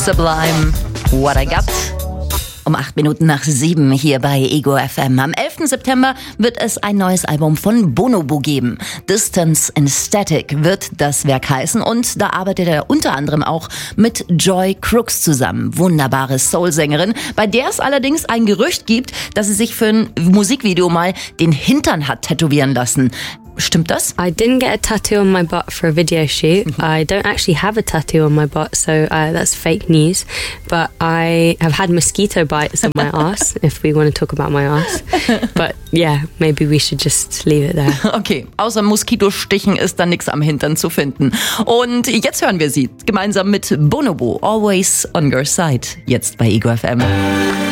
Sublime, What I Got. Um 7:08 hier bei Ego FM. Am 11. September wird es ein neues Album von Bonobo geben. Distance and Static wird das Werk heißen und da arbeitet er unter anderem auch mit Joy Crooks zusammen. Wunderbare Soul-Sängerin, bei der es allerdings ein Gerücht gibt, dass sie sich für ein Musikvideo mal den Hintern hat tätowieren lassen. Stimmt das? I didn't get a tattoo on my butt for a video shoot. I don't actually have a tattoo on my butt, so that's fake news. But I have had mosquito bites on my ass, if we want to talk about my ass. But yeah, maybe we should just leave it there. Okay, außer Moskitostichen ist da nichts am Hintern zu finden. Und jetzt hören wir sie gemeinsam mit Bonobo, Always on Your Side, jetzt bei Ego FM.